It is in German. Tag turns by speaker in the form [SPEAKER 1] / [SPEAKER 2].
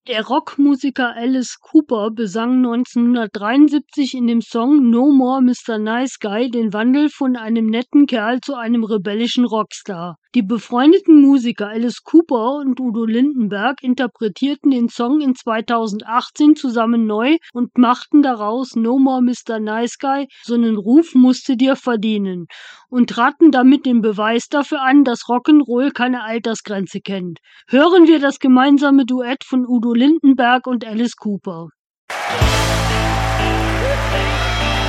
[SPEAKER 1] Der Rockmusiker Alice Cooper besang 1973 in dem Song "No More Mr. Nice Guy" den Wandel von einem netten Kerl zu einem rebellischen Rockstar. Die befreundeten Musiker Alice Cooper und Udo Lindenberg interpretierten den Song in 2018 zusammen neu und machten daraus "No More Mr. Nice Guy, so 'nen Ruf musst du dir verdienen" und traten damit den Beweis dafür an, dass Rock'n'Roll keine Altersgrenze kennt. Hören wir das gemeinsame Duett von Udo Lindenberg und Alice Cooper.